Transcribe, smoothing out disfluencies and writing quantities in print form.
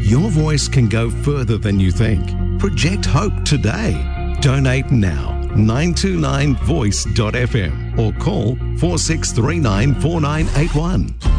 Your voice can go further than you think. Project hope today. Donate now. 929voice.fm or call 4639 4981.